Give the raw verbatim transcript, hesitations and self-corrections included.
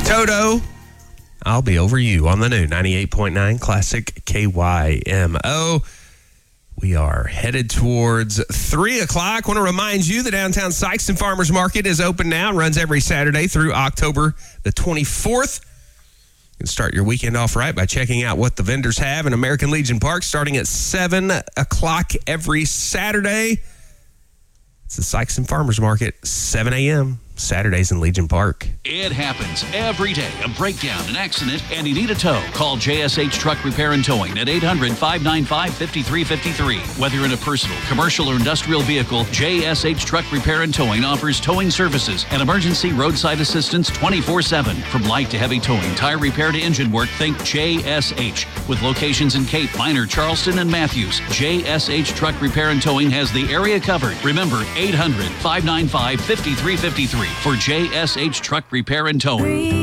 Toto, I'll be over you on the new ninety-eight point nine Classic K Y M O. We are headed towards three o'clock. Want to remind you the downtown Sikeston Farmers Market is open now, runs every Saturday through October the twenty-fourth. You can start your weekend off right by checking out what the vendors have in American Legion Park, starting at seven o'clock every Saturday. It's the Sikeston Farmers Market, seven a.m., Saturdays in Legion Park. It happens every day. A breakdown, an accident, and you need a tow. Call J S H Truck Repair and Towing at eight hundred, five nine five, five three five three. Whether in a personal, commercial, or industrial vehicle, J S H Truck Repair and Towing offers towing services and emergency roadside assistance twenty-four seven. From light to heavy towing, tire repair to engine work, think J S H. With locations in Cape, Minor, Charleston, and Matthews, J S H Truck Repair and Towing has the area covered. Remember, eight hundred, five nine five, five three five three for J S H Truck Repair and Towing.